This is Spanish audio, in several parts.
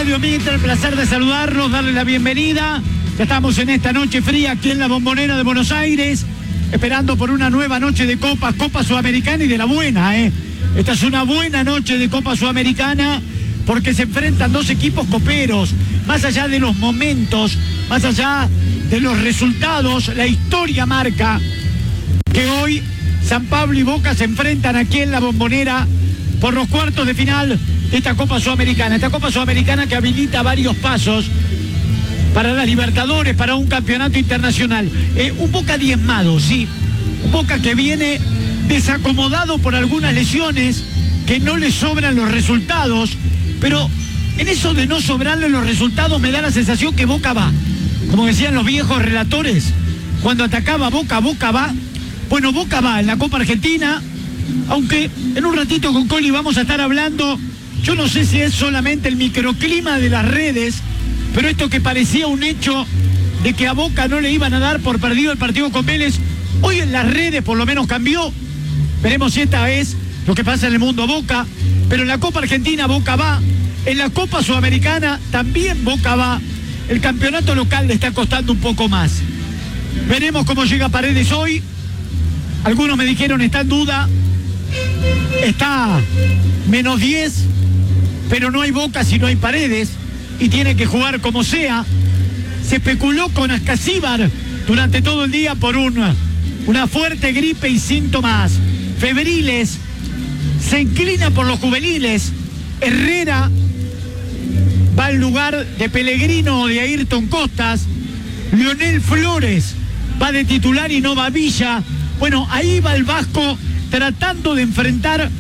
Radio Mitre, el placer de saludarlos, darle la bienvenida. Ya estamos en esta noche fría aquí en la Bombonera de Buenos Aires, esperando por una nueva noche de Copa Sudamericana y de la buena, ¿eh? Esta es una buena noche de Copa Sudamericana porque se enfrentan dos equipos coperos. Más allá de los momentos, más allá de los resultados, la historia marca que hoy San Pablo y Boca se enfrentan aquí en la Bombonera por los cuartos de final de esta Copa Sudamericana. Esta Copa Sudamericana que habilita varios pasos para las Libertadores, para un campeonato internacional. Un Boca diezmado, sí. Un Boca que viene desacomodado por algunas lesiones, que no le sobran los resultados, pero en eso de no sobrarle los resultados me da la sensación que Boca va. Como decían los viejos relatores, cuando atacaba Boca, Boca va. Bueno, Boca va en la Copa Argentina, aunque en un ratito con Coli vamos a estar hablando, yo no sé si es solamente el microclima de las redes, pero esto que parecía un hecho de que a Boca no le iban a dar por perdido el partido con Vélez, hoy en las redes por lo menos cambió. Veremos si esta es lo que pasa en el mundo Boca, pero en la Copa Argentina Boca va, en la Copa Sudamericana también Boca va, el campeonato local le está costando un poco más. Veremos cómo llega Paredes hoy. Algunos me dijeron está en duda, está -10, pero no hay Boca si no hay Paredes y tiene que jugar como sea. Se especuló con Ascasíbar durante todo el día por una fuerte gripe y síntomas febriles. Se inclina por los juveniles. Herrera va al lugar de Pellegrino o de Ayrton Costas. Lionel Flores va de titular y no va Villa. Bueno, ahí va el Vasco tratando de enfrentar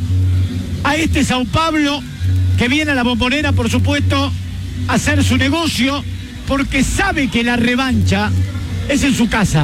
a este Sao Paulo que viene a la Bombonera, por supuesto, a hacer su negocio, porque sabe que la revancha es en su casa,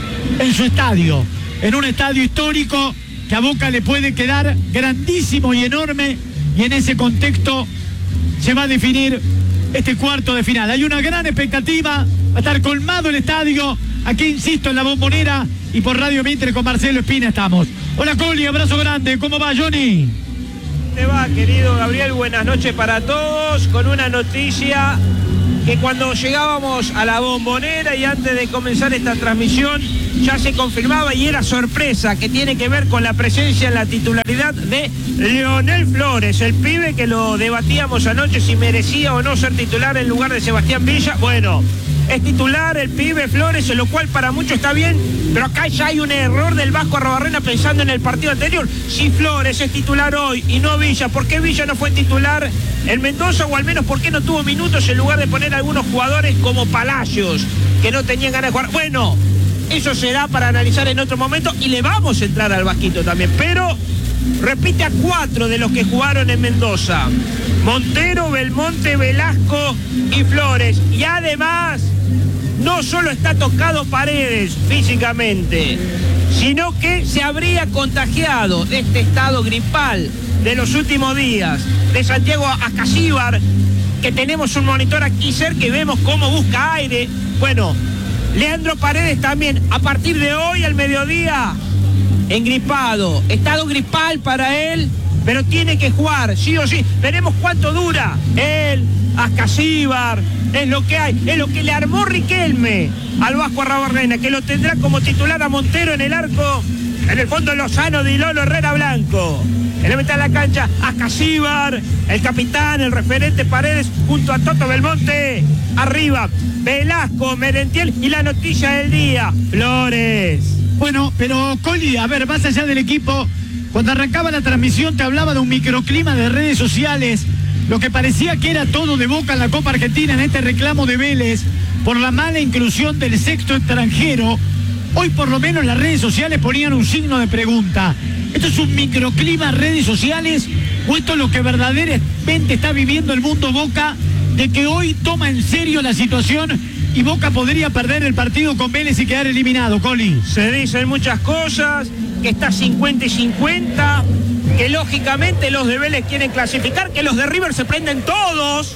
en su estadio, en un estadio histórico que a Boca le puede quedar grandísimo y enorme, y en ese contexto se va a definir este cuarto de final. Hay una gran expectativa, va a estar colmado el estadio, aquí insisto en la Bombonera y por Radio Mitre con Marcelo Espina estamos. Hola Coli, abrazo grande, ¿cómo va Johnny? ¿Cómo te va, querido Gabriel? Buenas noches para todos, con una noticia que cuando llegábamos a la Bombonera y antes de comenzar esta transmisión ya se confirmaba y era sorpresa, que tiene que ver con la presencia en la titularidad de Lionel Flores, el pibe que lo debatíamos anoche si merecía o no ser titular en lugar de Sebastián Villa. Bueno, es titular el pibe Flores, lo cual para muchos está bien, pero acá ya hay un error del Vasco Arrobarrena pensando en el partido anterior. Si Flores es titular hoy y no Villa, ¿por qué Villa no fue titular en Mendoza? O al menos, ¿por qué no tuvo minutos en lugar de poner a algunos jugadores como Palacios, que no tenían ganas de jugar? Bueno, eso será para analizar en otro momento y le vamos a entrar al Vasquito también, pero repite a 4 de los que jugaron en Mendoza: Montero, Belmonte, Velasco y Flores. Y además, no solo está tocado Paredes físicamente, sino que se habría contagiado de este estado gripal de los últimos días de Santiago Ascasíbar, que tenemos un monitor aquí cerca y vemos cómo busca aire. Bueno, Leandro Paredes también, a partir de hoy al mediodía, engripado, estado gripal para él, pero tiene que jugar, sí o sí. Veremos cuánto dura él, Ascasíbar, es lo que hay, es lo que le armó Riquelme al Vasco Arrobarrena, que lo tendrá como titular a Montero en el arco, en el fondo Lozano, Dilolo, Herrera, Blanco. En la mitad de la cancha, Ascasíbar, el capitán, el referente Paredes, junto a Toto Belmonte. Arriba, Velasco, Merentiel y la noticia del día, Flores. Bueno, pero Coli, a ver, más allá del equipo, cuando arrancaba la transmisión te hablaba de un microclima de redes sociales, lo que parecía que era todo de Boca en la Copa Argentina, en este reclamo de Vélez por la mala inclusión del sexto extranjero. Hoy por lo menos las redes sociales ponían un signo de pregunta. ¿Esto es un microclima en redes sociales o esto es lo que verdaderamente está viviendo el mundo Boca, de que hoy toma en serio la situación y Boca podría perder el partido con Vélez y quedar eliminado, Coli? Se dicen muchas cosas, que está 50 y 50, que lógicamente los de Vélez quieren clasificar, que los de River se prenden todos,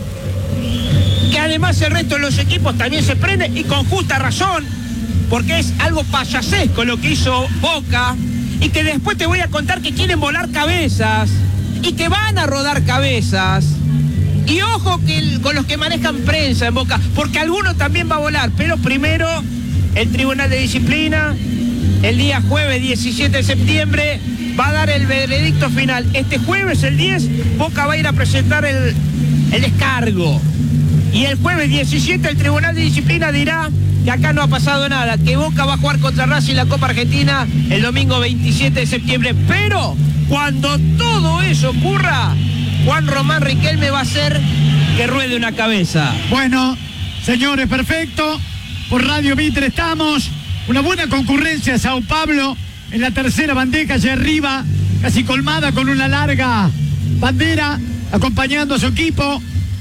que además el resto de los equipos también se prenden, y con justa razón, porque es algo payasesco lo que hizo Boca, y que después te voy a contar que quieren volar cabezas, y que van a rodar cabezas. Y ojo con los que manejan prensa en Boca, porque alguno también va a volar, pero primero el Tribunal de Disciplina, el día jueves 17 de septiembre, va a dar el veredicto final. Este jueves, el 10, Boca va a ir a presentar el descargo. Y el jueves 17 el Tribunal de Disciplina dirá que acá no ha pasado nada, que Boca va a jugar contra Racing la Copa Argentina el domingo 27 de septiembre. Pero cuando todo eso ocurra, Juan Román Riquelme va a hacer que ruede una cabeza. Bueno, señores, perfecto. Por Radio Mitre estamos. Una buena concurrencia a Sao Paulo en la tercera bandeja allá arriba, casi colmada con una larga bandera, acompañando a su equipo.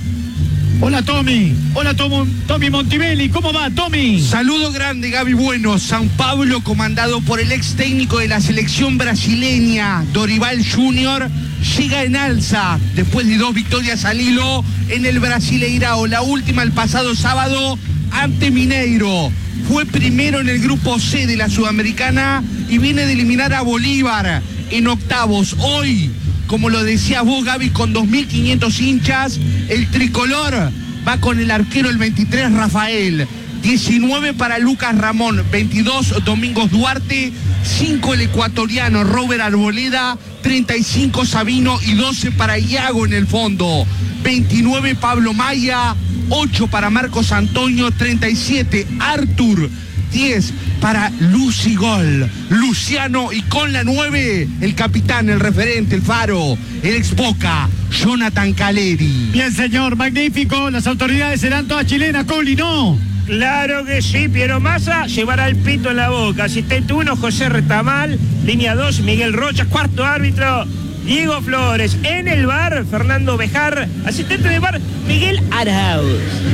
Hola Tommy, Tommy Montimelli, ¿cómo va Tommy? Saludo grande Gaby Bueno. Sao Paulo, comandado por el ex técnico de la selección brasileña, Dorival Júnior, llega en alza después de 2 victorias al hilo en el Brasileirao, la última el pasado sábado ante Mineiro. Fue primero en el grupo C de la Sudamericana y viene de eliminar a Bolívar en octavos. Hoy, como lo decías vos, Gaby, con 2.500 hinchas, el tricolor va con el arquero el 23, Rafael, 19 para Lucas Ramón, 22 Domingos Duarte, 5 el ecuatoriano Robert Arboleda, 35 Sabino y 12 para Iago en el fondo, 29 Pablo Maya, 8 para Marcos Antonio, 37 Artur, 10 para Lucigol, Luciano, y con la 9, el capitán, el referente, el faro, el ex Boca, Jonathan Caleri. Bien, señor, magnífico. Las autoridades serán todas chilenas, Coli, ¿no? Claro que sí, Piero Massa llevará el pito en la boca. Asistente 1, José Retamal. Línea 2, Miguel Rocha. Cuarto árbitro, Diego Flores. En el bar, Fernando Bejar. Asistente de bar, Miguel Arauz.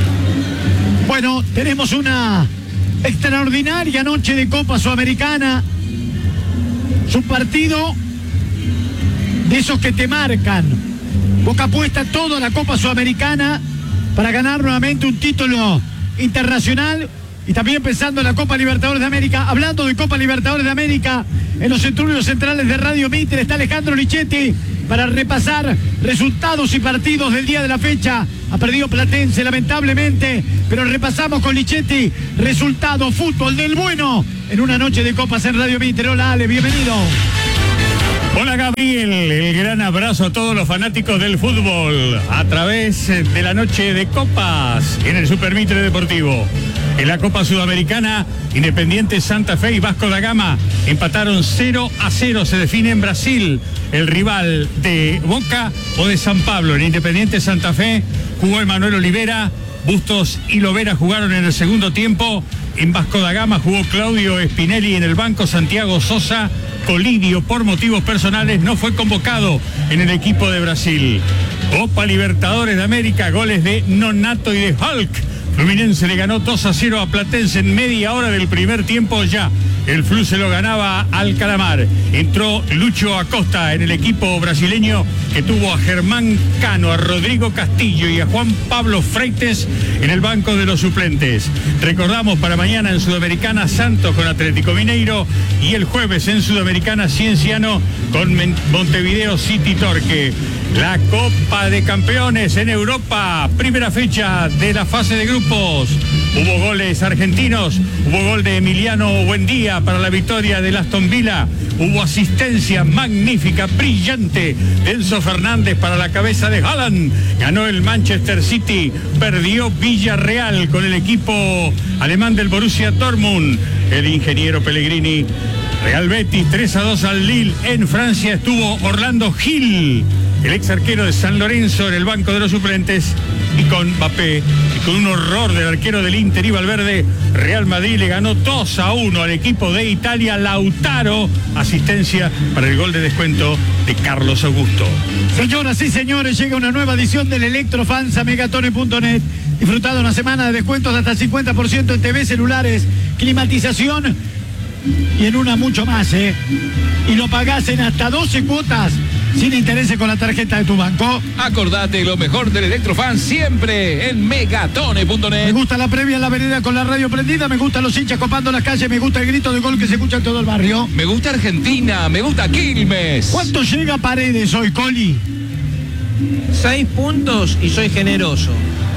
Bueno, tenemos una extraordinaria noche de Copa Sudamericana. Su partido de esos que te marcan. Boca apuesta todo a la Copa Sudamericana para ganar nuevamente un título internacional y también pensando en la Copa Libertadores de América. Hablando de Copa Libertadores de América, en los estudios centrales de Radio Mitre está Alejandro Lichetti para repasar resultados y partidos del día de la fecha. Ha perdido Platense lamentablemente, pero repasamos con Lichetti resultados, fútbol del bueno en una noche de copas en Radio Mitre. Hola Ale, bienvenido. Hola Gabriel, el gran abrazo a todos los fanáticos del fútbol a través de la noche de copas en el Super Mitre Deportivo. En la Copa Sudamericana, Independiente Santa Fe y Vasco da Gama empataron 0-0. Se define en Brasil el rival de Boca o de San Pablo. En Independiente Santa Fe jugó Emanuel Olivera, Bustos y Lovera jugaron en el segundo tiempo. En Vasco da Gama jugó Claudio Spinelli en el banco. Santiago Sosa Colidio, por motivos personales, no fue convocado en el equipo de Brasil. Copa Libertadores de América, goles de Nonato y de Hulk. Fluminense le ganó 2-0 a Platense en media hora del primer tiempo ya. El Flu se lo ganaba al Calamar. Entró Lucho Acosta en el equipo brasileño, que tuvo a Germán Cano, a Rodrigo Castillo y a Juan Pablo Freites en el banco de los suplentes. Recordamos para mañana en Sudamericana Santos con Atlético Mineiro y el jueves en Sudamericana Cienciano con Montevideo City Torque. La Copa de Campeones en Europa, primera fecha de la fase de grupos. Hubo goles argentinos, hubo gol de Emiliano Buendía para la victoria del Aston Villa, hubo asistencia magnífica, brillante de Enzo Fernández para la cabeza de Haaland. Ganó el Manchester City, perdió Villarreal con el equipo alemán del Borussia Dortmund. El ingeniero Pellegrini, Real Betis 3-2 al Lille. En Francia estuvo Orlando Gil, el ex arquero de San Lorenzo, en el banco de los suplentes. Y con Mbappé y con un horror del arquero del Inter y Valverde, Real Madrid le ganó 2-1 al equipo de Italia. Lautaro, asistencia para el gol de descuento de Carlos Augusto. Señoras y señores, llega una nueva edición del Electrofans a megatone.net. Disfrutado una semana de descuentos de hasta el 50% en TV, celulares, climatización y en una mucho más, y lo pagás en hasta 12 cuotas sin intereses con la tarjeta de tu banco. Acordate, lo mejor del Electrofans siempre en megatone.net. Me gusta la previa en la vereda con la radio prendida, me gustan los hinchas copando las calles, me gusta el grito de gol que se escucha en todo el barrio. Me gusta Argentina, me gusta Quilmes. ¿Cuánto llega Paredes hoy, Coli? 6 puntos y soy generoso.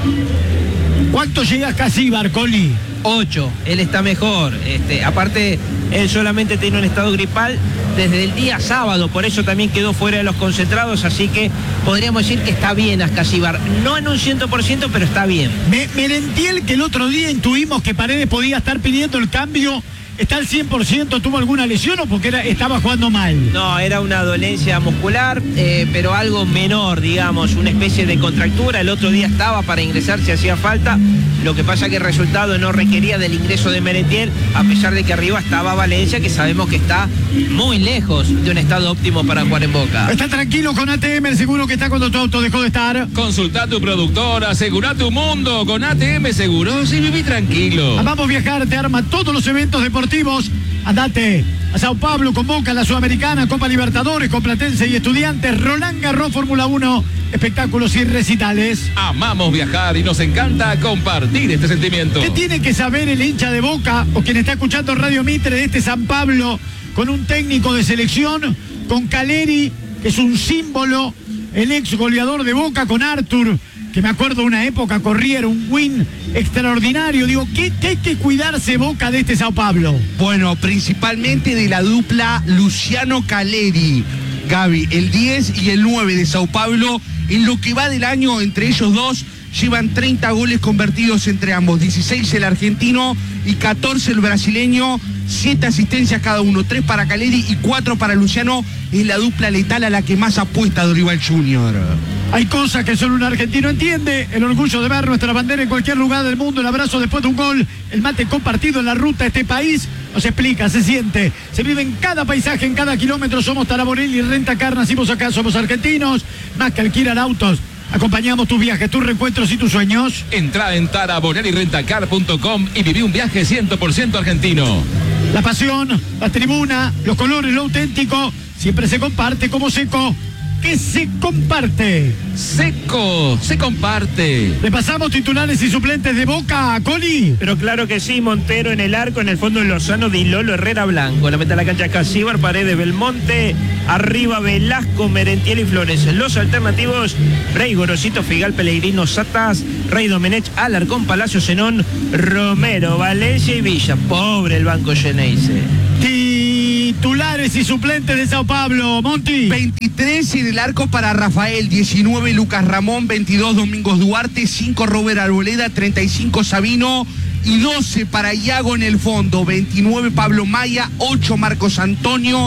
¿Cuánto llega Casíbar, Coli? 8, él está mejor. Aparte, él solamente tiene un estado gripal desde el día sábado, por eso también quedó fuera de los concentrados, así que podríamos decir que está bien Ascasíbar. No en un 100%, pero está bien. Merentiel, que el otro día intuimos que Paredes podía estar pidiendo el cambio, ¿está al 100%? ¿Tuvo alguna lesión o porque estaba jugando mal? No, era una dolencia muscular, pero algo menor, digamos, una especie de contractura. El otro día estaba para ingresar si hacía falta. Lo que pasa que el resultado no requería del ingreso de Merentiel, a pesar de que arriba estaba Valencia, que sabemos que está muy lejos de un estado óptimo para jugar en Boca. Está tranquilo con ATM, el seguro que está cuando tu auto dejó de estar. Consulta a tu productor, asegura tu mundo con ATM Seguros y viví tranquilo. Vamos a viajar, te arma todos los eventos deportivos. Andate a Sao Paulo con Boca, la Sudamericana, Copa Libertadores, con Platense y Estudiantes, Roland Garros, Fórmula 1, espectáculos y recitales. Amamos viajar y nos encanta compartir este sentimiento. ¿Qué tiene que saber el hincha de Boca o quien está escuchando Radio Mitre de este San Pablo con un técnico de selección, con Caleri, que es un símbolo, el ex goleador de Boca, con Artur, que me acuerdo una época corría, era un win extraordinario? Digo, ¿qué hay que cuidarse Boca de este Sao Paulo? Bueno, principalmente de la dupla Luciano Caleri, Gaby, el 10 y el 9 de Sao Paulo. En lo que va del año, entre ellos dos, llevan 30 goles convertidos entre ambos, 16 el argentino y 14 el brasileño, 7 asistencias cada uno, 3 para Caleri y 4 para Luciano. Es la dupla letal a la que más apuesta Dorival Junior. Hay cosas que solo un argentino entiende: el orgullo de ver nuestra bandera en cualquier lugar del mundo, el abrazo después de un gol, el mate compartido en la ruta de este país. Nos explica, se siente, se vive en cada paisaje, en cada kilómetro. Somos Taraborelli, Renta Car, nacimos acá, somos argentinos. Más que alquilar autos, acompañamos tus viajes, tus reencuentros y tus sueños. Entra en taraborellirentacar.com y viví un viaje 100% argentino. La pasión, la tribuna, los colores, lo auténtico, siempre se comparte como Seco. Que se comparte. Seco, se comparte. Repasamos titulares y suplentes de Boca, Coli. Pero claro que sí, Montero en el arco, en el fondo Lozano, Di Lolo, Herrera, Blanco. La meta de la cancha Casíbar, Paredes, Belmonte, arriba Velasco, Merentiel y Flores. Los alternativos: Rey, Gorosito, Figal, Pellegrino, Satas, Rey, Domenech, Alarcón, Palacio, Zenón, Romero, Valencia y Villa. Pobre el banco Geneise. Titulares y suplentes de Sao Paulo, Monti. 23 en el arco para Rafael, 19 Lucas Ramón, 22 Domingos Duarte, 5 Robert Arboleda, 35 Sabino y 12 para Iago en el fondo, 29 Pablo Maya, 8 Marcos Antonio,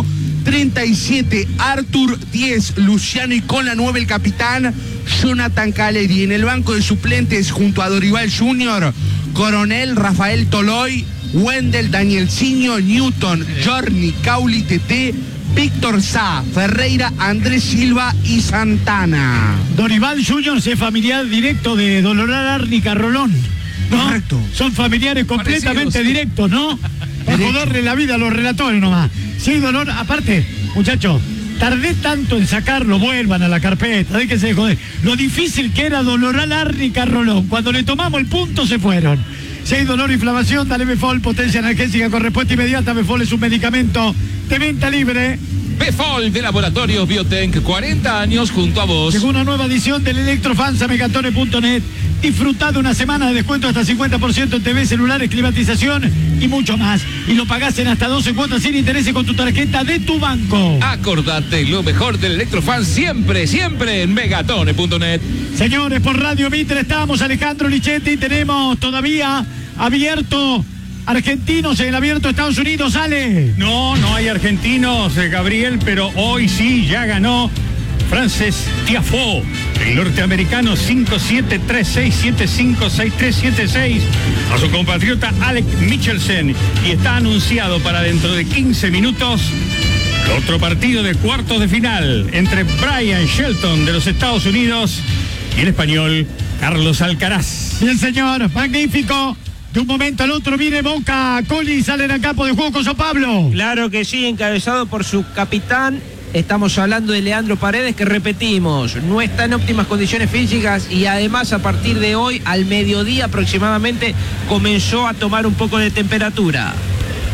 37 Artur, 10 Luciano y con la 9 el capitán Jonathan Caleri. En el banco de suplentes junto a Dorival Junior, Coronel, Rafael Toloy, Wendel, Danielcinho, Newton, Jorni, Cauli, Tete, Víctor Sá, Ferreira, Andrés Silva y Santana. Dorival Junior es familiar directo de Dolorá Árnica Rolón, ¿no? Correcto. Son familiares completamente Parecidos. directos, ¿no? Para joderle la vida a los relatores nomás. Sí, dolor. Aparte, muchachos, tardé tanto en sacarlo, vuelvan a la carpeta, déjense de joder. Lo difícil que era Dolorá Árnica Rolón. Cuando le tomamos el punto se fueron. Si hay dolor o inflamación, dale Befol, potencia analgésica con respuesta inmediata. Befol es un medicamento de venta libre. Befol de Laboratorios Biotech, 40 años junto a vos. Llegó una nueva edición del Electrofans a megatone.net. Disfrutá de una semana de descuento hasta 50% en TV, celulares, climatización y mucho más. Y lo pagás en hasta 12 cuotas sin intereses con tu tarjeta de tu banco. Acordate, lo mejor del Electrofan siempre, siempre en megatone.net. Señores, por Radio Mitre estamos, Alejandro Lichetti, tenemos todavía abierto argentinos en el abierto Estados Unidos, Ale. No hay argentinos, Gabriel, pero hoy sí ya ganó Frances Tiafoe, el norteamericano 5-7, 3-6, 7-5, 6-3, 7-6 a su compatriota Alec Michelsen, y está anunciado para dentro de 15 minutos otro partido de cuartos de final entre Brian Shelton de los Estados Unidos y el español Carlos Alcaraz. Bien, señor, magnífico. De un momento al otro viene Boca, Coli, salen al campo de juego con Sao Paulo. Claro que sí, encabezado por su capitán. Estamos hablando de Leandro Paredes, que repetimos, no está en óptimas condiciones físicas y además a partir de hoy, al mediodía aproximadamente, comenzó a tomar un poco de temperatura.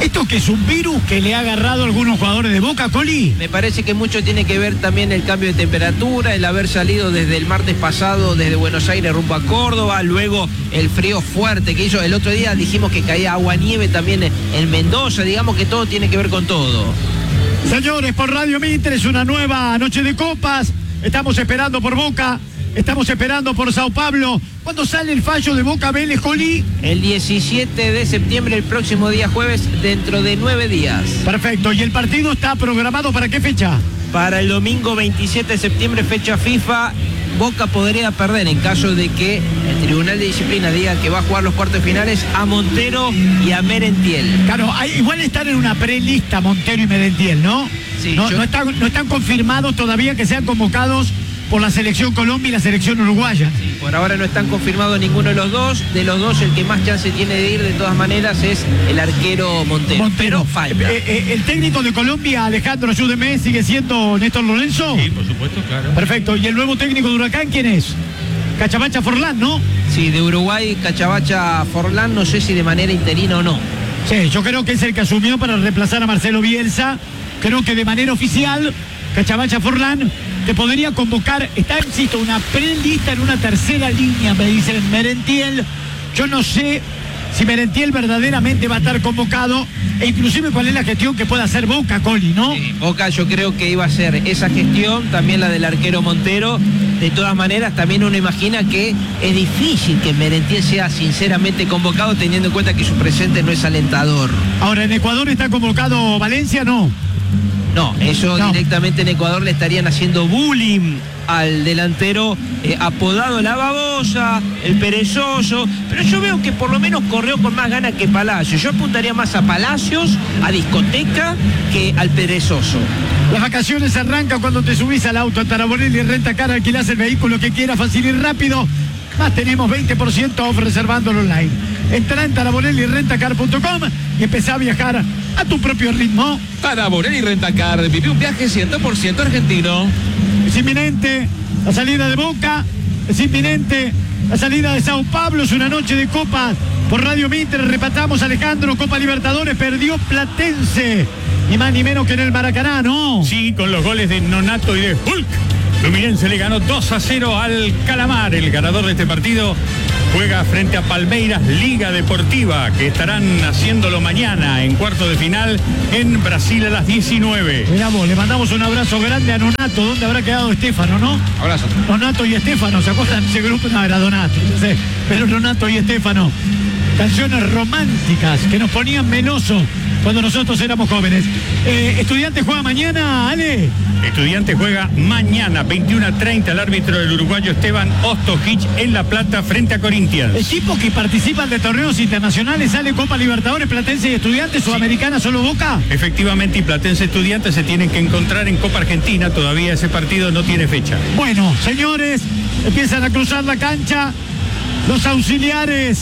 ¿Esto que es un virus que le ha agarrado a algunos jugadores de Boca, Coli? Me parece que mucho tiene que ver también el cambio de temperatura, el haber salido desde el martes pasado desde Buenos Aires rumbo a Córdoba, luego el frío fuerte que hizo. El otro día dijimos que caía agua-nieve también en Mendoza, digamos que todo tiene que ver con todo. Señores, por Radio Mitre es una nueva noche de copas. Estamos esperando por Boca, estamos esperando por Sao Paulo. ¿Cuándo sale el fallo de Boca Vélez, Coli? El 17 de septiembre, el próximo día jueves, dentro de 9 días. Perfecto, ¿y el partido está programado para qué fecha? Para el domingo 27 de septiembre, fecha FIFA. Boca podría perder en caso de que el Tribunal de Disciplina diga que va a jugar los cuartos finales a Montero y a Merentiel. Claro, igual están en una prelista Montero y Merentiel, ¿no? Sí, no están confirmados todavía que sean convocados por la selección Colombia y la selección uruguaya. Sí, por ahora no están confirmados ninguno de los dos. De los dos, el que más chance tiene de ir de todas maneras es el arquero Montero. Pero falta. ¿El técnico de Colombia, Alejandro, ayúdeme, sigue siendo Néstor Lorenzo? Sí, por supuesto, claro. Perfecto. ¿Y el nuevo técnico de Huracán quién es? Cachavacha Forlán, ¿no? Sí, de Uruguay, Cachavacha Forlán, no sé si de manera interina o no. Sí, yo creo que es el que asumió para reemplazar a Marcelo Bielsa. Creo que de manera oficial, Cachavacha Forlán te podría convocar. Está, insisto, una prelista en una tercera línea, me dicen Merentiel. Yo no sé si Merentiel verdaderamente va a estar convocado e inclusive cuál es la gestión que pueda hacer Boca, Coli, ¿no? Sí, Boca yo creo que iba a ser esa gestión, también la del arquero Montero. De todas maneras, también uno imagina que es difícil que Merentiel sea sinceramente convocado, teniendo en cuenta que su presente no es alentador. Ahora, ¿en Ecuador está convocado Valencia? No. No, eso No. Directamente en Ecuador le estarían haciendo bullying al delantero apodado La Babosa, el perezoso, pero yo veo que por lo menos corrió con más ganas que Palacios. Yo apuntaría más a Palacios, a discoteca, que al perezoso. Las vacaciones arrancan cuando te subís al auto a Taraborelli, Renta Car, alquilás el vehículo que quieras, fácil y rápido. Más tenemos 20% off reservándolo online. Entrá en taraborellirentacar.com y empezá a viajar a tu propio ritmo. Taraborelli Rentacar, vive un viaje 100% argentino. Es inminente la salida de Boca, es inminente la salida de Sao Paulo, es una noche de copas. Por Radio Mitre repatamos, Alejandro, Copa Libertadores, perdió Platense, ni más ni menos que en el Maracaná, ¿no? Sí, con los goles de Nonato y de Hulk. Fluminense le ganó 2-0 al Calamar. El ganador de este partido juega frente a Palmeiras Liga Deportiva, que estarán haciéndolo mañana en cuarto de final en Brasil a las 19. Mirá vos, le mandamos un abrazo grande a Nonato. ¿Dónde habrá quedado Estefano, no? Abrazo. Nonato y Estefano, ¿se acuerdan de ese grupo? No, era Donato, no sé, pero Nonato y Estefano. Canciones románticas que nos ponían melosos cuando nosotros éramos jóvenes. ¿Estudiantes juega mañana, Ale? Estudiantes juega mañana 21:30 el árbitro del uruguayo Esteban Ostojic en La Plata frente a Corinthians. Equipos que participan de torneos internacionales, sale Copa Libertadores, Platense y Estudiantes, Sudamericana, solo Boca. Efectivamente, y Platense Estudiantes se tienen que encontrar en Copa Argentina. Todavía ese partido no tiene fecha. Bueno, señores, empiezan a cruzar la cancha los auxiliares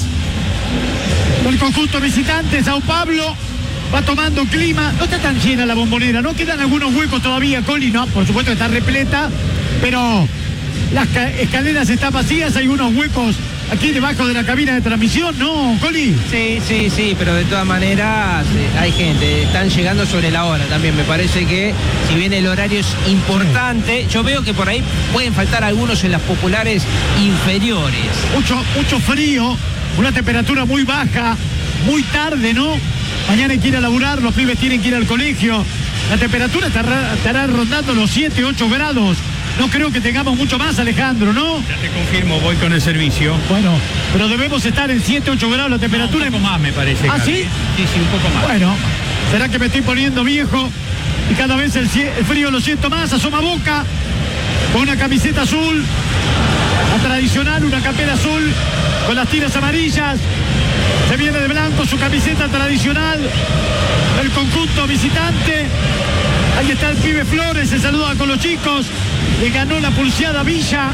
del conjunto visitante. Sao Paulo va tomando clima. No está tan llena la Bombonera, no quedan algunos huecos todavía, Coli, no, por supuesto está repleta, pero las escaleras están vacías, hay unos huecos aquí debajo de la cabina de transmisión, ¿no, Coli? Sí, pero de todas maneras hay gente, están llegando sobre la hora también. Me parece que si bien el horario es importante, yo veo que por ahí pueden faltar algunos en las populares inferiores. Mucho frío, una temperatura muy baja, muy tarde, ¿no? Mañana hay que ir a laburar, los pibes tienen que ir al colegio. La temperatura estará rondando los 7, 8 grados. No creo que tengamos mucho más, Alejandro, ¿no? Ya te confirmo, voy con el servicio. Bueno, pero debemos estar en 7, 8 grados la temperatura. Un poco más, me parece. ¿Ah, sí? Sí, un poco más. Bueno, ¿será que me estoy poniendo viejo? Y cada vez el frío lo siento más. Asoma Boca con una camiseta azul, la tradicional, una campera azul con las tiras amarillas. Se viene de blanco su camiseta tradicional, el conjunto visitante. Ahí está el pibe Flores, se saluda con los chicos. Le ganó la pulseada Villa.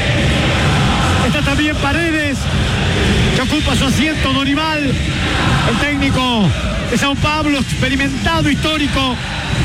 Está también Paredes, que ocupa su asiento Dorival, el técnico de Sao Paulo, experimentado, histórico,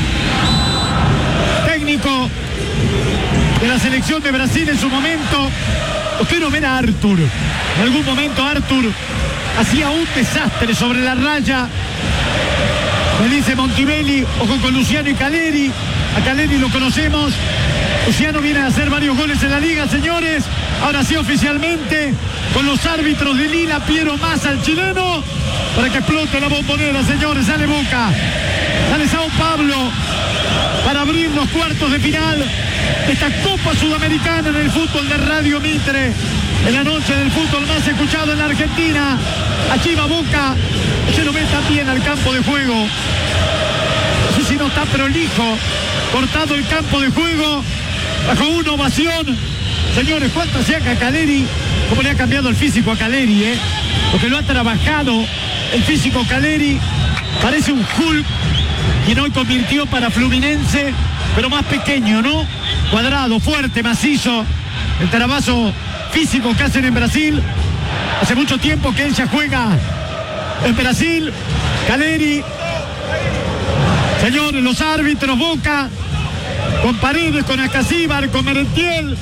técnico de la selección de Brasil en su momento. Lo quiero ver a Arthur. En algún momento Arthur hacía un desastre sobre la raya. Me dice Montebelli, ojo con Luciano y Caleri. A Caleri lo conocemos. Luciano viene a hacer varios goles en la liga, señores. Ahora sí, oficialmente, con los árbitros de Lila, Piero Massa, el chileno, para que explote la Bombonera, señores. Sale Boca, sale Sao Paulo, para abrir los cuartos de final de esta Copa Sudamericana en el fútbol de Radio Mitre. En la noche del fútbol más escuchado en la Argentina. Allí va Boca, se lo ve también al campo de juego. No sé si no está prolijo, cortado el campo de juego, bajo una ovación. Señores, ¿cuánto hacía Caleri? ¿Cómo le ha cambiado el físico a Caleri, Porque lo ha trabajado el físico Caleri. Parece un Hulk, quien hoy convirtió para Fluminense, pero más pequeño, ¿no? Cuadrado, fuerte, macizo. El trabajo físico que hacen en Brasil. Hace mucho tiempo que él ya juega en Brasil. Caleri. Señores, los árbitros, Boca, con Paredes, con Acasíbar, con Merentiel.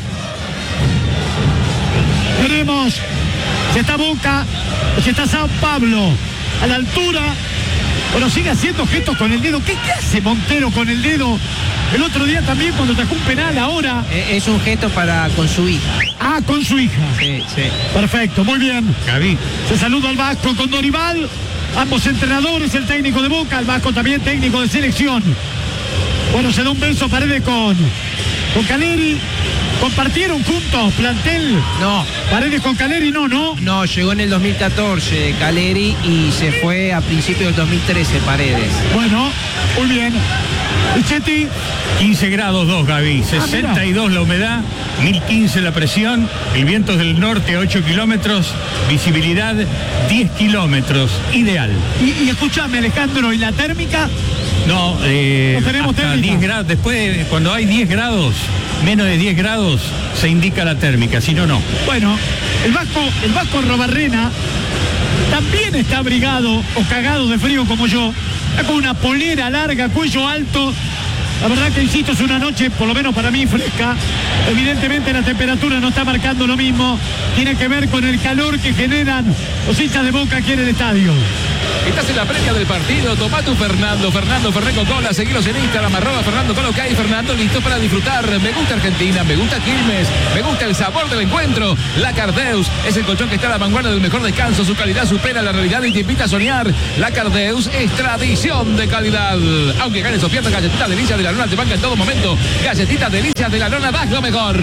Veremos si está Boca o si está Sao Paulo a la altura. Bueno, sigue haciendo gestos con el dedo. ¿Qué hace Montero con el dedo? El otro día también cuando atajó un penal, ahora. Es un gesto con su hija. Ah, con su hija. Sí. Perfecto, muy bien. Gaby. Se saluda al Vasco con Dorival. Ambos entrenadores, el técnico de Boca, el Vasco también técnico de selección. Bueno, se da un beso Paredes con Caleri. ¿Compartieron juntos plantel? No. Paredes con Caleri, no. No, llegó en el 2014 Caleri y se fue a principios del 2013 Paredes. Bueno, muy bien. Lichetti. 15 grados 2, Gaby. 62 la humedad, 1015 la presión, el viento es del norte a 8 kilómetros, visibilidad 10 kilómetros, ideal. Y escúchame, Alejandro, ¿y la térmica? No, tenemos hasta térmica. 10 grados. Después, cuando hay 10 grados, menos de 10 grados, se indica la térmica, si no, no. Bueno, el Vasco Robarrena también está abrigado o cagado de frío como yo. Está con una polera larga, cuello alto. La verdad que, insisto, es una noche, por lo menos para mí, fresca. Evidentemente la temperatura no está marcando lo mismo. Tiene que ver con el calor que generan los hinchas de Boca aquí en el estadio. Estás en la previa del partido, tomá tu Fernando Ferré Coca-Cola, seguilos en Instagram, @Fernando Coloca y Fernando listo para disfrutar. Me gusta Argentina, me gusta Quilmes, me gusta el sabor del encuentro. La Cardeus es el colchón que está a la vanguardia del mejor descanso, su calidad supera la realidad y te invita a soñar. La Cardeus es tradición de calidad. Aunque ganes o pierdas, galletitas delicias de la lona te banca en todo momento. Galletitas delicias de la lona, das lo mejor.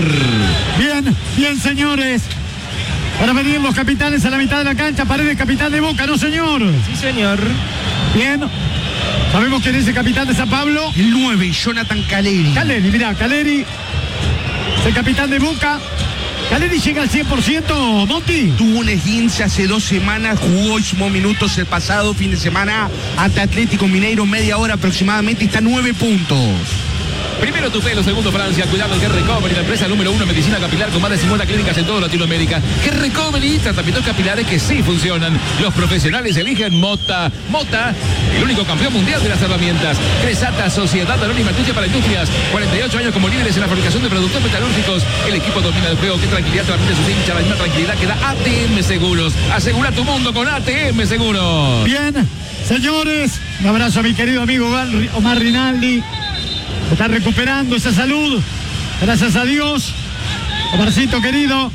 Bien, señores. Para venir los capitanes a la mitad de la cancha. Paredes, capitán de Boca, ¿no, señor? Sí, señor. Bien. Sabemos quién es el capitán de Sao Paulo. El 9, Jonathan Caleri. Caleri. Es el capitán de Boca. ¿Caleri llega al 100%, Monti? Tuvo un esguince hace 2 semanas, jugó y sumó minutos el pasado fin de semana ante Atlético Mineiro, media hora aproximadamente, y está a 9 puntos. Primero tu pelo, segundo Francia, cuidado que Recovery, la empresa número 1 en medicina capilar con más de 50 clínicas en toda Latinoamérica. Que Recovery, tratamientos capilares que sí funcionan. Los profesionales eligen Mota, el único campeón mundial de las herramientas. Cresata, Sociedad Anónima Industria para Industrias, 48 años como líderes en la fabricación de productos metalúrgicos. El equipo domina el juego, qué tranquilidad transmite sus hinchas, la misma tranquilidad que da ATM Seguros. Asegura tu mundo con ATM Seguros. Bien, señores, un abrazo a mi querido amigo Omar Rinaldi. Está recuperando esa salud, gracias a Dios. Omarcito querido,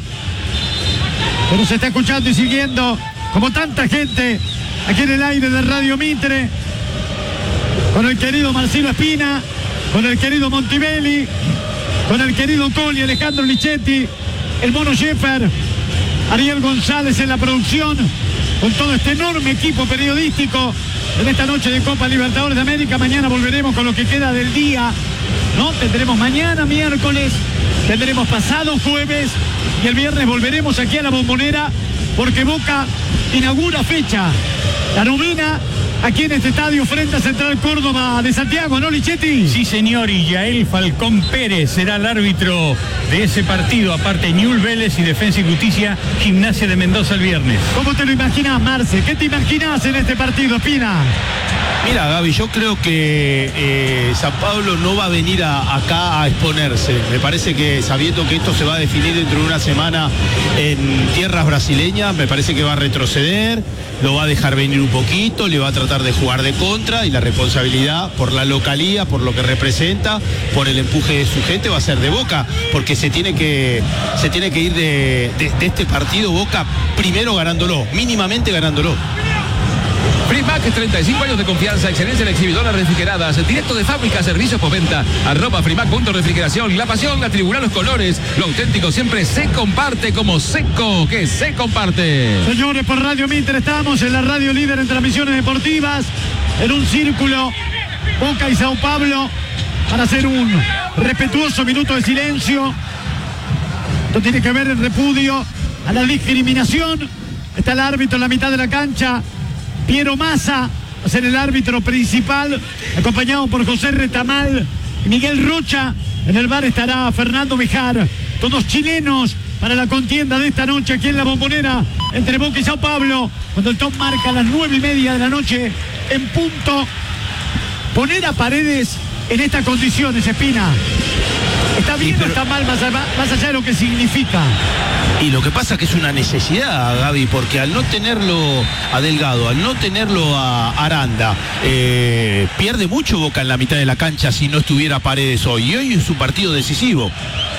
que nos está escuchando y siguiendo, como tanta gente, aquí en el aire de Radio Mitre, con el querido Marcelo Espina, con el querido Montebelli, con el querido Coli, Alejandro Lichetti, el Mono Sheffer, Ariel González en la producción, con todo este enorme equipo periodístico en esta noche de Copa Libertadores de América. Mañana volveremos con lo que queda del día, ¿no? Tendremos mañana miércoles, tendremos pasado jueves y el viernes volveremos aquí a la Bombonera porque Boca inaugura fecha, la novena, aquí en este estadio frente a Central Córdoba de Santiago, ¿no, Lichetti? Sí, señor, y Yael Falcón Pérez será el árbitro de ese partido, aparte Newell's Vélez y Defensa y Justicia, Gimnasia de Mendoza el viernes. ¿Cómo te lo imaginas, Marce? ¿Qué te imaginas en este partido, Espina? Mira, Gaby, yo creo que Sao Paulo no va a venir acá a exponerse. Me parece que, sabiendo que esto se va a definir dentro de una semana en tierras brasileñas, me parece que va a retroceder, lo va a dejar venir un poquito, le va a tratar tratar de jugar de contra y la responsabilidad por la localía, por lo que representa, por el empuje de su gente va a ser de Boca, porque se tiene que ir de este partido Boca primero ganándolo, mínimamente ganándolo. Frimac, 35 años de confianza, excelencia en exhibidoras refrigeradas, directo de fábrica, servicios postventa, @Frimac.refrigeración, la pasión, la tribuna, los colores, lo auténtico siempre se comparte como Seco, que se comparte. Señores, por Radio Mitre estamos en la radio líder en transmisiones deportivas, en un círculo, Boca y Sao Paulo, para hacer un respetuoso minuto de silencio. Esto tiene que ver el repudio a la discriminación. Está el árbitro en la mitad de la cancha, Piero Massa, va a ser el árbitro principal, acompañado por José Retamal y Miguel Rocha. En el bar estará Fernando Bejar, todos chilenos para la contienda de esta noche aquí en la Bombonera entre Boca y Sao Paulo, cuando el top marca las 9:30 de la noche en punto. Poner a Paredes en estas condiciones, Espina, ¿está bien o está mal más allá de lo que significa? Y lo que pasa que es una necesidad, Gaby, porque al no tenerlo a Delgado, al no tenerlo a Aranda, pierde mucho Boca en la mitad de la cancha si no estuviera Paredes hoy. Y hoy es un partido decisivo.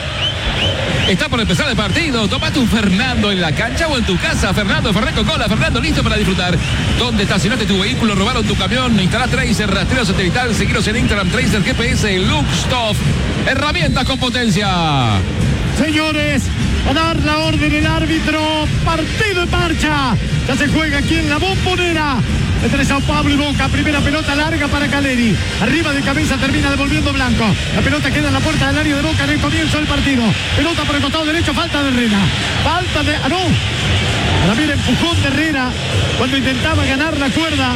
Está por empezar el partido. Tomate un Fernando en la cancha o en tu casa. Fernando, Ferrer con cola. Fernando, listo para disfrutar. ¿Dónde estacionaste tu vehículo? ¿Robaron tu camión? Instalá Tracer, rastreo satelital. Seguiros en Instagram, Tracer, GPS, Luxtoff. Herramientas con potencia. Señores, a dar la orden el árbitro. Partido en marcha. Ya se juega aquí en la Bombonera entre Sao Paulo y Boca. Primera pelota larga para Caleri. Arriba de cabeza termina devolviendo Blanco. La pelota queda en la puerta del área de Boca en el comienzo del partido. Pelota por el costado derecho. Falta de Herrera. Falta de... no. Ahora mira, empujón de Herrera cuando intentaba ganar la cuerda.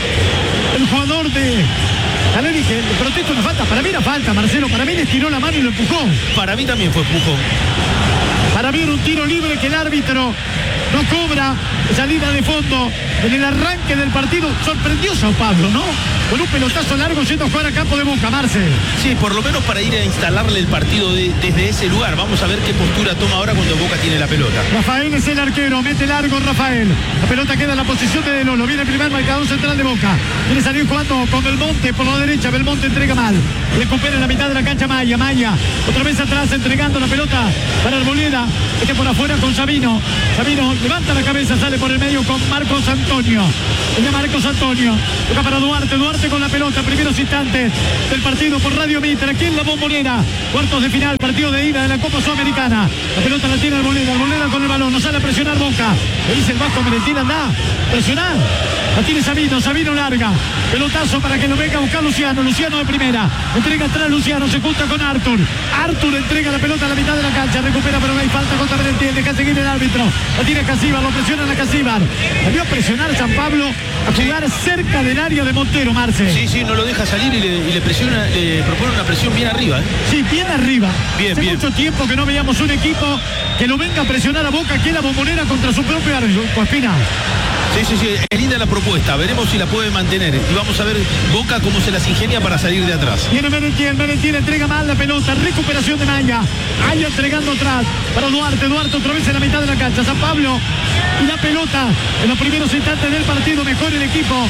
El jugador de Caleri, que le protesta una falta. Para mí era falta, Marcelo. Para mí le estiró la mano y lo empujó. Para mí también fue empujón. Para mí era un tiro libre que el árbitro no cobra. Salida de fondo en el arranque del partido. Sorprendió Sao Paulo, ¿no? Con un pelotazo largo yendo a jugar a campo de Boca, Marce. Sí, por lo menos para ir a instalarle el partido desde ese lugar. Vamos a ver qué postura toma ahora cuando Boca tiene la pelota. Rafael es el arquero, mete largo Rafael. La pelota queda en la posición de De Lolo. Viene el primer marcador central de Boca. Quiere salir jugando con Belmonte por la derecha. Belmonte entrega mal. Recupera en la mitad de la cancha Maya. Maya otra vez atrás entregando la pelota para Arboleda. Este por afuera con Sabino. Sabino levanta la cabeza, sale por el medio con Marcos Antonio. Venga Marcos Antonio. Toca para Duarte. Duarte con la pelota. Primeros instantes del partido por Radio Mitre. Aquí en la Bombonera. Cuartos de final. Partido de ida de la Copa Sudamericana. La pelota la tiene Arboleda. Arboleda con el balón. No sale a presionar Boca. Le dice el Vasco Merentín, anda. Presionar. La tiene Sabino. Sabino larga. Pelotazo para que lo venga a buscar Luciano. Luciano de primera. Entrega atrás Luciano. Se junta con Artur. Artur entrega la pelota a la mitad de la cancha. Recupera pero no hay falta contra Merentín. Deja seguir el árbitro. La tiene Casíbar. Lo presiona a Casíbar. Debió presionar San Pablo a jugar cerca del área de Montero, Marce. Sí, no lo deja salir y le presiona, le propone una presión bien arriba. Sí, bien arriba. Bien, Hace bien. mucho tiempo que no veíamos un equipo que lo venga a presionar a Boca aquí en la Bombonera contra su propio árbitro, Espina. Sí, es linda la propuesta, veremos si la puede mantener y vamos a ver Boca cómo se las ingenia para salir de atrás. Viene Merentín entrega mal la pelota, recuperación de Maya. Maya entregando atrás para Duarte otra vez en la mitad de la cancha. San Pablo y la pelota en los primeros instantes del partido, mejor el equipo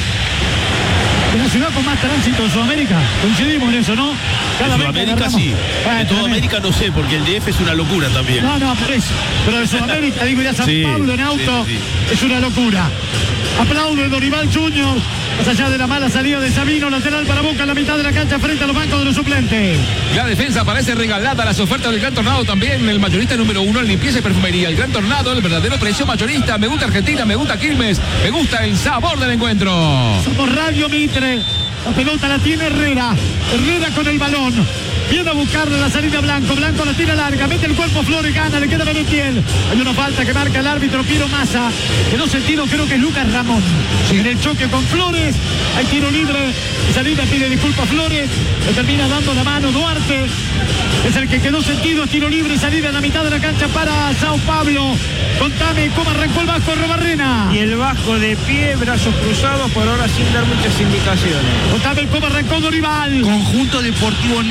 de la ciudad con más tránsito en Sudamérica. Coincidimos en eso, ¿no? En Sudamérica sí, en toda América no sé, porque el DF es una locura también. No, por eso. Pero de Sudamérica, digo, ya San Pablo en auto, es una locura. Aplaude Dorival Junior, más allá de la mala salida de Sabino, lateral para Boca en la mitad de la cancha frente a los bancos de los suplentes. La defensa parece regalada, las ofertas del Gran Tornado también, el mayorista número 1 en limpieza y perfumería. El Gran Tornado, el verdadero precio mayorista. Me gusta Argentina, me gusta Quilmes, me gusta el sabor del encuentro. Somos Radio Mitre, la pelota la tiene Herrera con el balón. Viene a buscarle la salida Blanco la tira larga, mete el cuerpo Flores, gana, le queda Benetiel. Hay una falta que marca el árbitro Piero Massa, que no sentido, creo que es Lucas Ramón. En el choque con Flores, hay tiro libre, salida pide disculpas Flores, le termina dando la mano Duarte, es el que quedó sentido, tiro libre y salida en la mitad de la cancha para Sao Paulo. Contame cómo arrancó el Vasco Robarrena. Y el Vasco de pie, brazos cruzados, por ahora sin dar muchas indicaciones. Contame cómo arrancó Dorival. Conjunto Deportivo Negro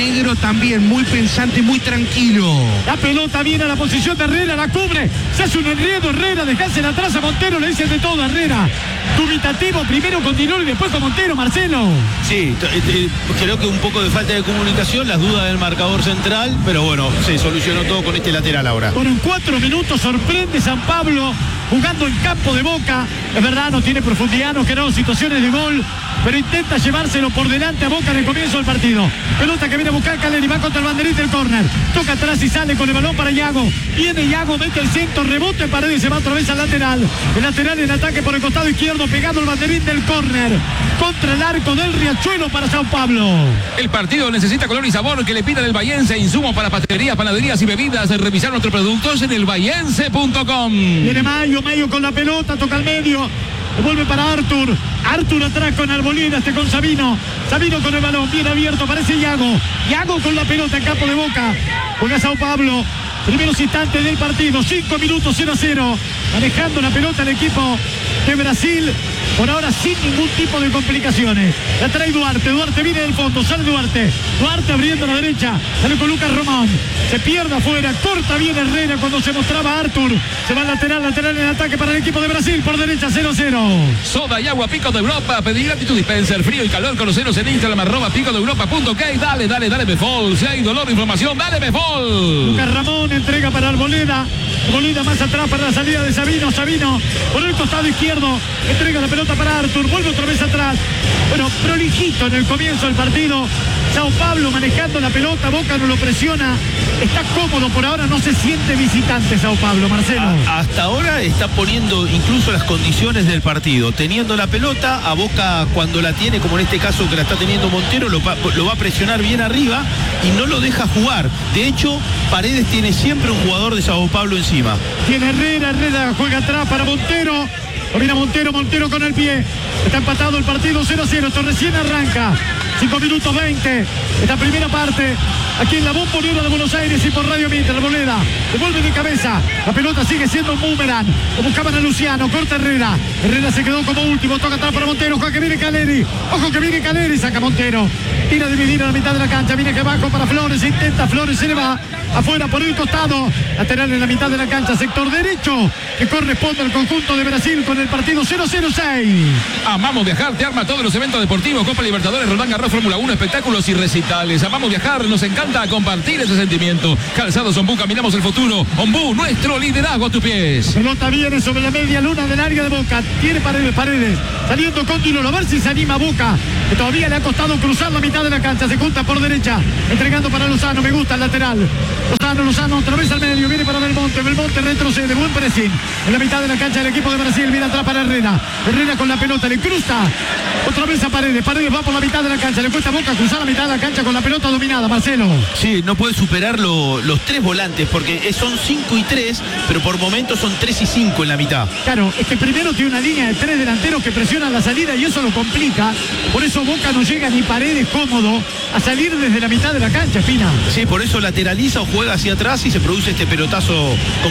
también muy pensante, muy tranquilo. La pelota viene a la posición de Herrera, la cubre, se hace un enredo Herrera, dejársela atrás a Montero, le dice de todo a Herrera. Dubitativo, primero con Dinoro y después con Montero, Marcelo. Sí, creo que un poco de falta de comunicación, las dudas del marcador central, pero bueno, se solucionó todo con este lateral ahora. Bueno, en 4 minutos sorprende San Pablo jugando en campo de Boca. Es verdad, no tiene profundidad, no generó situaciones de gol, pero intenta llevárselo por delante a Boca en el comienzo del partido. Pelota que viene a buscar Caleri, va contra el banderín del córner. Toca atrás y sale con el balón para Iago. Viene Iago, mete el centro, rebote en Paredes, se va otra vez al lateral. El lateral en ataque por el costado izquierdo, pegado el banderín del córner. Contra el arco del Riachuelo para Sao Pablo. El partido necesita color y sabor que le pidan el Bahiense. Insumos para pastelerías, panaderías y bebidas. Revisar nuestros productos en elbahiense.com. Viene Mayo con la pelota, toca al medio. Vuelve para Artur atrás con Arboleda, con Sabino con el balón, bien abierto, aparece Iago con la pelota en campo de Boca, juega Sao Pablo, primeros instantes del partido, 5 minutos 0-0, manejando la pelota el equipo de Brasil, por ahora sin ningún tipo de complicaciones. La trae Duarte viene del fondo, sale Duarte abriendo a la derecha, sale con Lucas Román, se pierde afuera, corta bien Herrera cuando se mostraba Artur, se va al lateral en ataque para el equipo de Brasil, por derecha 0-0. Soda y agua Pico de Europa, pedir gratitud dispenser, frío y calor, conoceros en Instagram @picodeeuropa.ok. Dale Befol, si hay dolor o inflamación, dale Befol. Lucas Ramón entrega para Arboleda más atrás para la salida de Sabino por el costado izquierdo, entrega la pelota para Artur, vuelve otra vez atrás. Bueno, prolijito en el comienzo del partido. Sao Pablo manejando la pelota, Boca no lo presiona, está cómodo por ahora, no se siente visitante Sao Pablo, Marcelo. Hasta ahora está poniendo incluso las condiciones del partido, teniendo la pelota, a Boca cuando la tiene, como en este caso que la está teniendo Montero, lo va a presionar bien arriba y no lo deja jugar. De hecho, Paredes tiene siempre un jugador de Sao Pablo encima. Tiene Herrera juega atrás para Montero. Mira Montero con el pie. Está empatado el partido 0-0. Esto recién arranca. 5 minutos 20. Esta primera parte. Aquí en la Bombonera de Buenos Aires y por Radio Mitre. Arboleda devuelve de cabeza. La pelota sigue siendo un boomerang. Lo buscaban a Luciano. Corta Herrera. Herrera se quedó como último. Toca atrás para Montero. Ojo que viene Caleri. Saca Montero. Tira a dividir a la mitad de la cancha. Viene que abajo para Flores. Intenta Flores. Se le va afuera por el costado. Lateral en la mitad de la cancha. Sector derecho. Que corresponde al conjunto de Brasil con el partido 0-0-6. Amamos Viajar, te arma todos los eventos deportivos, Copa Libertadores, Roland Garros, Fórmula 1, espectáculos y recitales. Amamos Viajar, nos encanta compartir ese sentimiento. Calzados Ombú, caminamos el futuro. Ombú, nuestro liderazgo a tus pies. Pelota viene sobre la media luna del área de Boca. Tiene Paredes. Saliendo con Dinoro, a ver si se anima Boca, que todavía le ha costado cruzar la mitad de la cancha. Se junta por derecha, entregando para Lozano. Me gusta el lateral. Lozano, otra vez al medio. Viene para Belmonte retrocede. Buen pressing. En la mitad de la cancha el equipo de Brasil. Viene atrás para Herrera con la pelota, le cruza otra vez a Paredes va por la mitad de la cancha, le cuesta a Boca cruzar la mitad de la cancha con la pelota dominada, Marcelo. Sí, no puede superar los 3 volantes, porque son 5 y 3, pero por momentos son 3 y 5 en la mitad. Claro, es que primero tiene una línea de 3 delanteros que presionan la salida y eso lo complica, por eso Boca no llega ni Paredes cómodo a salir desde la mitad de la cancha, Espina. Sí, por eso lateraliza o juega hacia atrás y se produce este pelotazo con